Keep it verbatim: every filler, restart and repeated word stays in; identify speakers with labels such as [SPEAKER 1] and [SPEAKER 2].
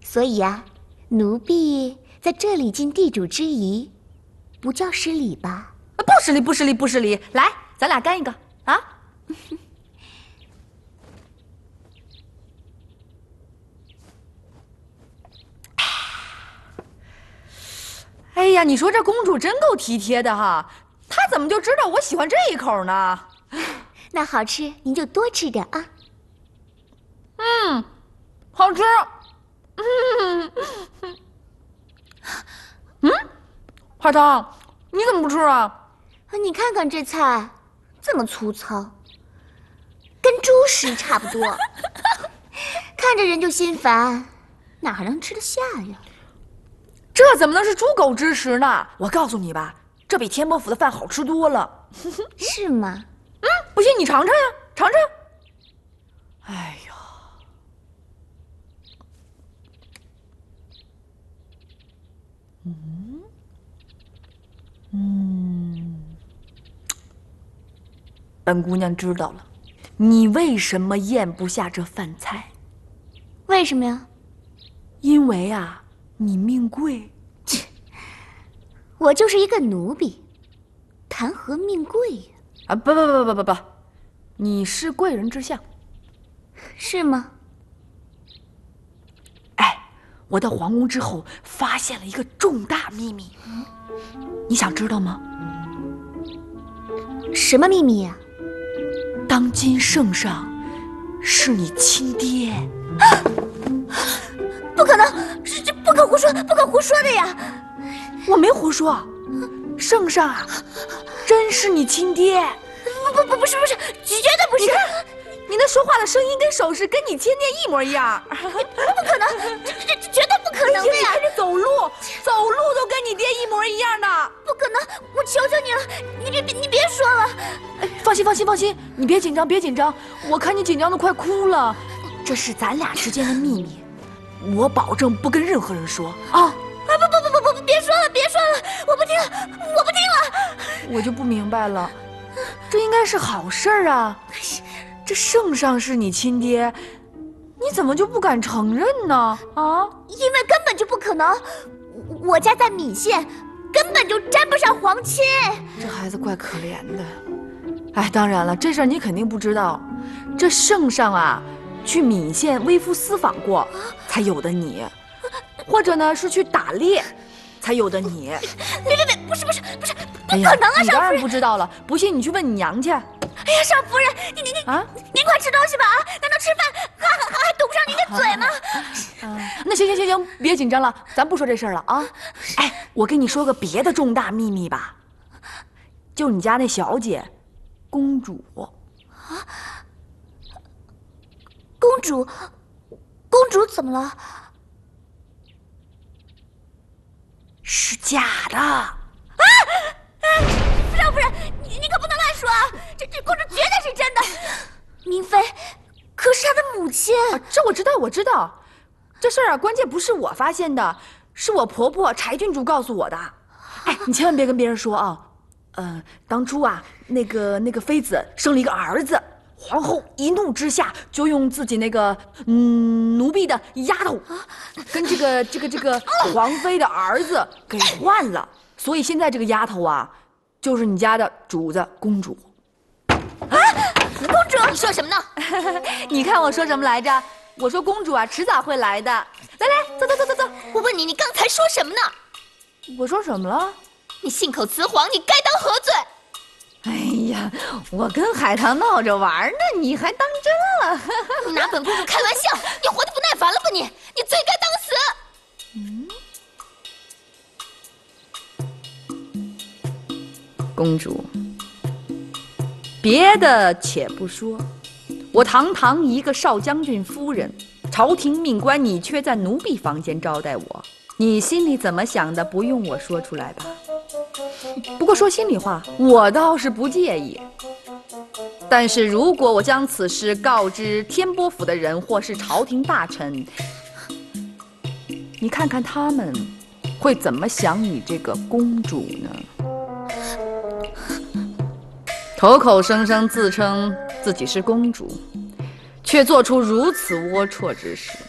[SPEAKER 1] 所以啊，奴婢在这里尽地主之谊，不叫失礼吧？
[SPEAKER 2] 不失礼，不失礼，不失礼。来，咱俩干一个啊！哎呀，你说这公主真够体贴的哈，她怎么就知道我喜欢这一口呢？
[SPEAKER 1] 那好吃，您就多吃点啊。
[SPEAKER 2] 嗯，好吃。嗯嗯，海棠，你怎么不吃啊？
[SPEAKER 1] 你看看这菜，这么粗糙，跟猪食差不多，看着人就心烦，哪还能吃得下呀？
[SPEAKER 2] 这怎么能是猪狗之食呢？我告诉你吧，这比天波府的饭好吃多了。
[SPEAKER 1] 是吗？
[SPEAKER 2] 嗯，不信你尝尝呀，尝尝。哎呀，嗯嗯，本姑娘知道了，你为什么咽不下这饭菜？
[SPEAKER 1] 为什么呀？
[SPEAKER 2] 因为啊，你命贵。
[SPEAKER 1] 切，我就是一个奴婢，谈何命贵呀？
[SPEAKER 2] 啊，不不不不不不，你是贵人之相。
[SPEAKER 1] 是吗？
[SPEAKER 2] 哎，我到皇宫之后发现了一个重大秘密，你想知道吗？
[SPEAKER 1] 什么秘密呀？
[SPEAKER 2] 当今圣上是你亲爹。
[SPEAKER 1] 不可能，这这不可胡说，不可胡说的呀！
[SPEAKER 2] 我没胡说，圣上啊，真是你亲爹。
[SPEAKER 1] 不不不，不是不是，绝对不是。
[SPEAKER 2] 你看，你那说话的声音跟手势跟你亲爹一模一样。
[SPEAKER 1] 不可能，这这这绝对不可能的呀！
[SPEAKER 2] 你看这走路，走路都跟你爹一模一样的。
[SPEAKER 1] 不可能，我求求你了，你别别你别说了。
[SPEAKER 2] 哎，放心放心放心，你别紧张别紧张，我看你紧张的快哭了。这是咱俩之间的秘密，我保证不跟任何人说啊！
[SPEAKER 1] 啊不不不不不，别说了别说了，我不听了我不听了。
[SPEAKER 2] 我就不明白了，这应该是好事儿啊！这圣上是你亲爹，你怎么就不敢承认呢？啊？
[SPEAKER 1] 因为根本就不可能，我家在岷县，根本就沾不上皇亲。
[SPEAKER 2] 这孩子怪可怜的。哎，当然了，这事儿你肯定不知道，这圣上啊，去岷县微服私访过，才有的你，或者呢是去打猎，才有的你。
[SPEAKER 1] 别别别，不是不是不是，不可
[SPEAKER 2] 哎呀
[SPEAKER 1] 能啊！
[SPEAKER 2] 你当然
[SPEAKER 1] 少夫人
[SPEAKER 2] 不知道了，不信你去问你娘去。
[SPEAKER 1] 哎呀，少夫人，您您您
[SPEAKER 2] 啊，
[SPEAKER 1] 您快吃东西吧啊！难道吃饭还还还堵不上您的嘴吗？
[SPEAKER 2] 啊，那行行行行，别紧张了，咱不说这事儿了啊。哎，我跟你说个别的重大秘密吧，就你家那小姐，公主。
[SPEAKER 1] 啊，公主，公主怎么了？
[SPEAKER 2] 是假的。
[SPEAKER 1] 啊！少夫人，你你可不能乱说啊！这这公主绝对是真的。明妃，可是她的母亲。
[SPEAKER 2] 啊，这我知道，我知道。这事儿啊，关键不是我发现的，是我婆婆柴郡主告诉我的。哎，你千万别跟别人说啊。呃，当初啊，那个那个妃子生了一个儿子，皇后一怒之下就用自己那个嗯奴婢的丫头，跟这个这个这个皇妃的儿子给换了，所以现在这个丫头啊，就是你家的主子公主。
[SPEAKER 1] 啊，公主，你说什么呢？
[SPEAKER 2] 你看我说什么来着？我说公主啊，迟早会来的。来来，走走走走走。
[SPEAKER 1] 我问你，你刚才说什么呢？
[SPEAKER 2] 我说什么了？
[SPEAKER 1] 你信口雌黄，你该当何罪？
[SPEAKER 2] 哎呀，我跟海棠闹着玩呢，你还当真了？
[SPEAKER 1] 你拿本公主开玩笑，你活得不耐烦了吧你？你罪该当死！
[SPEAKER 2] 嗯，公主，别的且不说，我堂堂一个少将军夫人，朝廷命官，你却在奴婢房间招待我，你心里怎么想的？不用我说出来吧。不过说心里话，我倒是不介意。但是如果我将此事告知天波府的人或是朝廷大臣，你看看他们会怎么想你这个公主呢？口口声声自称自己是公主，却做出如此龌龊之事，